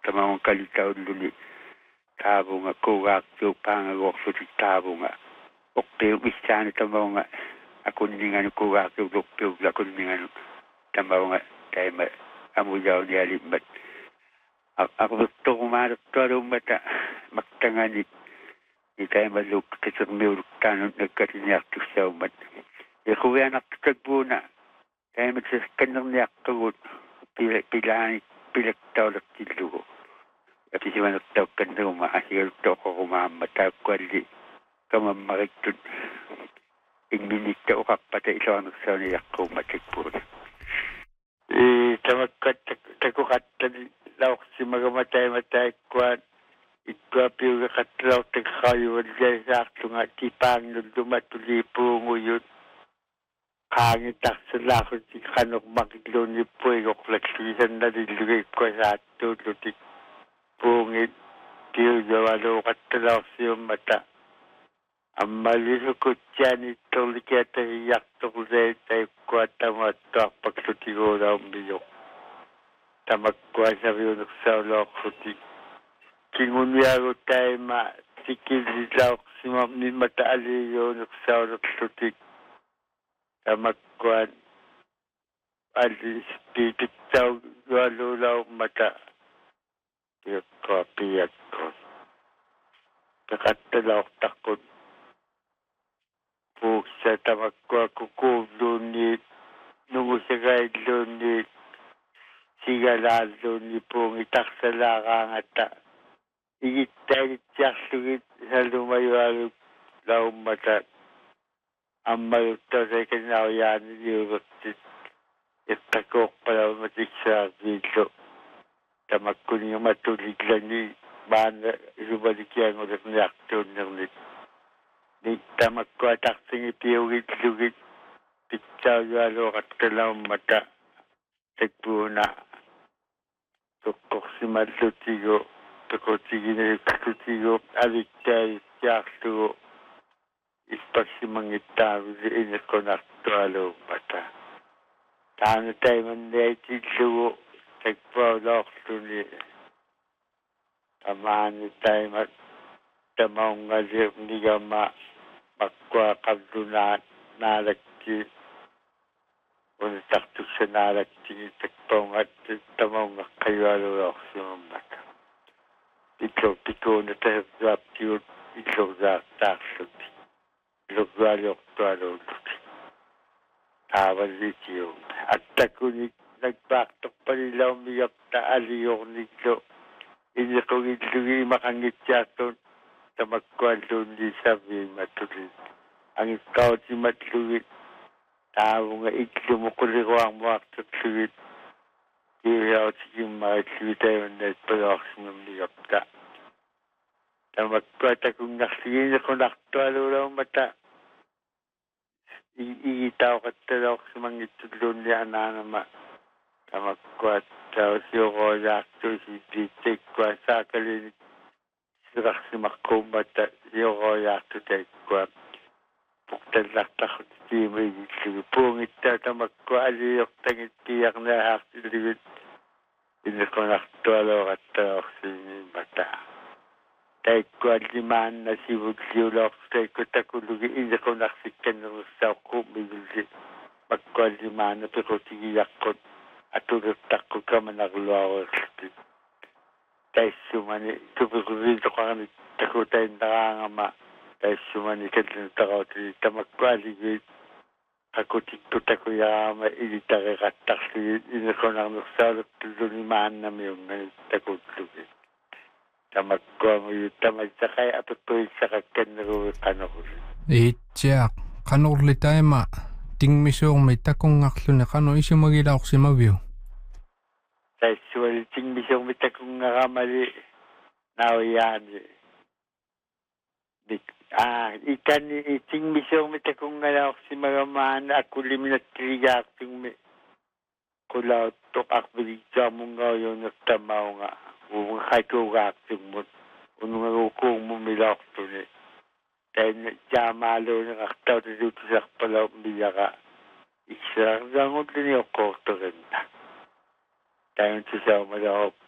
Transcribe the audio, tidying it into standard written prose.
tamang kalitaw luni tabo nga kuwak yu pangagok suti tabo nga okpil isyan tamang nga akuningan kuwak yu dokpil akuningan tamang nga tayo amuyaw ni alimbat ako gusto kumarap to mata magtanganit ni tayo maluk kasarmiuluk tanong nagkatinak to sa umat kuya nakatagpuna tayo magsaskanang niyak kagut pilak tawag tilugo at isiman at tawag ka na umaasigal to ko kumamatag kwali kamamaritun ingminita o kapatay isang nagsaw niyak ko matigpuna tamagkat tagukat lawak si magamatay kwan ito piyo katlaw tagkayo dyan sa akto nga tipang nung dumatuli nguyot kangit ak sa lakot si kanok makidlo ni po yung klaksisan na nilugay ko sa ato lutik pungit tiyo jawalo katlaw siya mata ang malisukot yan ito likita hiyak to kulay tayo kwa tamatok pagsutigo na umiyok tamagkwa sa riyo nagsawlo kutik kingunyago tayo sikililaw si mamni mataali yun nagsawlo kutik tamagkwan alis pitik taw walulaw mata tiyo ko piyat ko kakatalaw takot po sa tamagkwa kukudunit nungu sa kaidlunit sigalado ni pong itak sa lakang ata igit tiyak sugit sa lumayo law mata ang maluto sa kinawayan ni Uruktit itakok pala matik sa video tamag ko niya matulig lang ni mana isubalik yan ulit ni aktor ng ni tamag ko atak sing ipiyugit-lugit pitsaw yalo at kalaw mata tagpuna tukok si matutigo tukok sige matutigo aliktay yakto ispagsimangitaw si inakonaktualo mata tano tayo mandaiti lugo tagpawalok suni tamani tayo tamaw nga ni gama makwa kabdunat nalagti una taktuk sa nalagti tagpaw nga tamaw nga kayo sa mata piko na tayo zaptiyo itlog zaktaksot itlog valok tuwalo tawal itiyo at takunik nagpaktok pa nila umiyap na aliyok nito hindi ko itlugi makangit yaton sa magkwalo ni sabi matulit ang ikaw si matluwit tao nga itlo mo kuliko ang maktot luwit kaya sige matluwit tayo na ipalok sa umiyap na sa magkwata kung naksigin ako naktualo lang mata iitaw ka talok sa mga itulong ni ananama sa magkwata siyo ko yakto si Ditek kwa sa kalin sirak si makumata siyo ko yakto tayo kwa puktalak ko si may pungit na sa magkwa aliyok tangit tiyak na hakti liwit hindi ko naktualo ka talok sa mata tayo ko aliman na si Wugliulok tayo ko takulugi hindi ko naksikan ng sa ko bigli magko aliman na pero tigiyak ko at urutak ko ka managluwa tayo sumani tupikurin ko kami tako tayo nakangama tayo sumani kadlintakaw tayo magko aligit ako tikto tako yama ilitake kataksi hindi ko naknuksalo tuluniman na may yung takulugi tamagko mo yung tamagsakay at tutoy sa kakanaro kanokul. Ityak, kanokuli tayo ma. Tingmisong may takong ngaklo na kano isi magilawak si Mabio. Sa isuwal, tingmisong may takong ngakamali na uyan. Tingmisong may takong ngalawak si Magaman ako liminat kriya akting may kulaw tok akbilig sa mong ngayon nagtamaw nga. Kung kakakakting mo, kung nangukong mo milak to ni. Dahil jamalo na kaktaw na dito sa pala umiyak ka. Isa lang din yung korto rin na. Dahil sa sa umalawak